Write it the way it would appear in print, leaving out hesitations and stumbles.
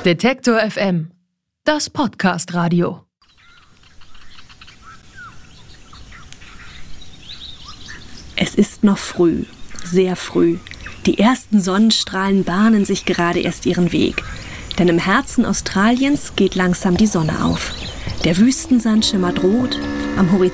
Detektor FM, das Podcast-Radio. Es ist noch früh, sehr früh. Die ersten Sonnenstrahlen bahnen sich gerade erst ihren Weg. Denn im Herzen Australiens geht langsam die Sonne auf. Der Wüstensand schimmert rot, am Horizont